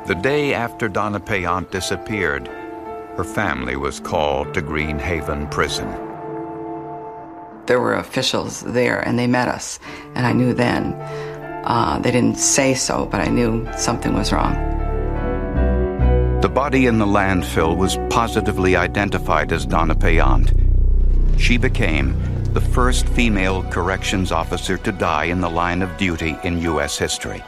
The day after Donna Payant disappeared, her family was called to Green Haven Prison. There were officials there, and they met us, and I knew then. They didn't say so, but I knew something was wrong. The body in the landfill was positively identified as Donna Payant. She became the first female corrections officer to die in the line of duty in U.S. history.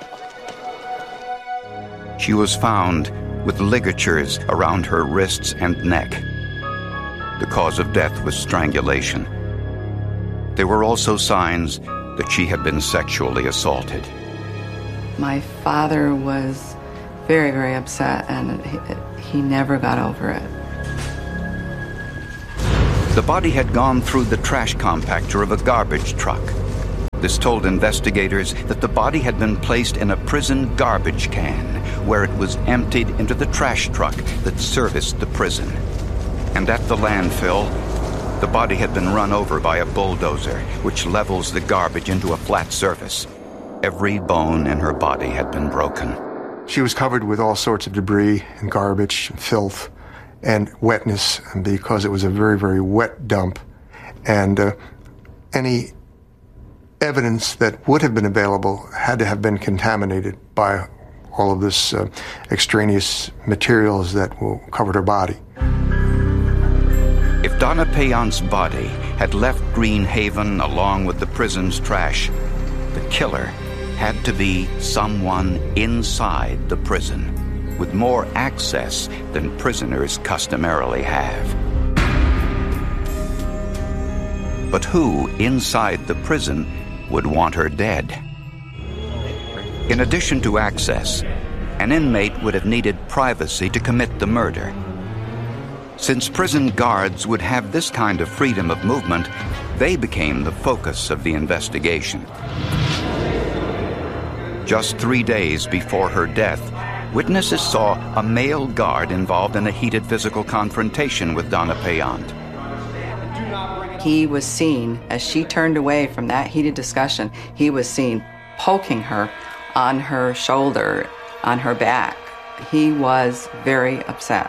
She was found with ligatures around her wrists and neck. The cause of death was strangulation. There were also signs that she had been sexually assaulted. My father was very, very upset, and he never got over it. The body had gone through the trash compactor of a garbage truck. This told investigators that the body had been placed in a prison garbage can, where it was emptied into the trash truck that serviced the prison. And at the landfill, the body had been run over by a bulldozer, which levels the garbage into a flat surface. Every bone in her body had been broken. She was covered with all sorts of debris and garbage and filth and wetness, because it was a very, very wet dump. And any evidence that would have been available had to have been contaminated by all of this extraneous materials that covered her body. If Donna Payant's body had left Green Haven along with the prison's trash, the killer had to be someone inside the prison, with more access than prisoners customarily have. But who inside the prison would want her dead? In addition to access, an inmate would have needed privacy to commit the murder. Since prison guards would have this kind of freedom of movement, they became the focus of the investigation. Just 3 days before her death, witnesses saw a male guard involved in a heated physical confrontation with Donna Payant. He was seen, as she turned away from that heated discussion, he was seen poking her on her shoulder, on her back. He was very upset.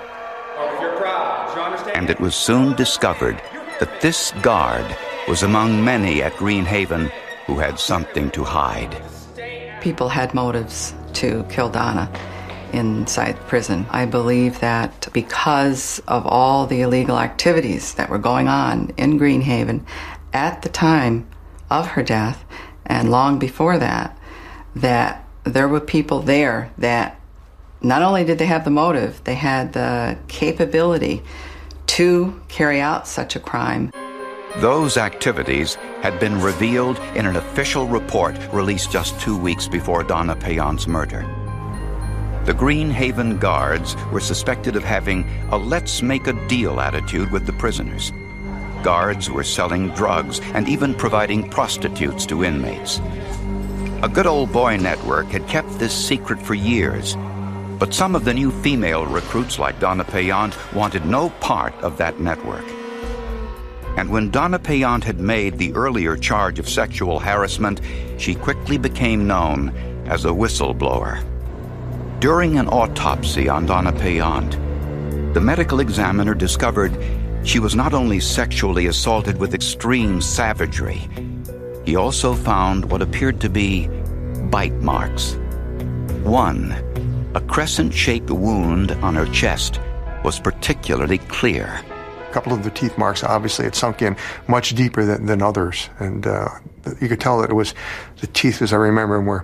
And it was soon discovered that this guard was among many at Green Haven who had something to hide. People had motives to kill Donna inside prison. I believe that because of all the illegal activities that were going on in Green Haven at the time of her death and long before that, that there were people there that not only did they have the motive, they had the capability to carry out such a crime. Those activities had been revealed in an official report released just 2 weeks before Donna Payant's murder. The Green Haven guards were suspected of having a let's-make-a-deal attitude with the prisoners. Guards were selling drugs and even providing prostitutes to inmates. A good old boy network had kept this secret for years, but some of the new female recruits like Donna Payant wanted no part of that network. And when Donna Payant had made the earlier charge of sexual harassment, she quickly became known as a whistleblower. During an autopsy on Donna Payant, the medical examiner discovered she was not only sexually assaulted with extreme savagery, he also found what appeared to be bite marks. One, a crescent-shaped wound on her chest, was particularly clear. A couple of the teeth marks obviously had sunk in much deeper than others, and you could tell that it was the teeth, as I remember them,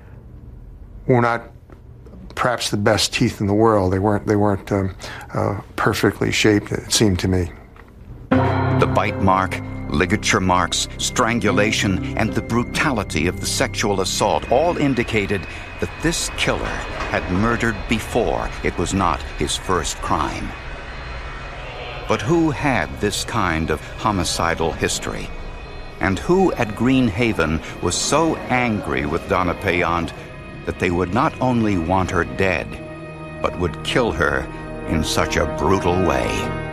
were not perhaps the best teeth in the world. They weren't perfectly shaped, it seemed to me. The bite mark, ligature marks, strangulation, and the brutality of the sexual assault all indicated that this killer had murdered before. It was not his first crime. But who had this kind of homicidal history? And who at Green Haven was so angry with Donna Payant that they would not only want her dead, but would kill her in such a brutal way?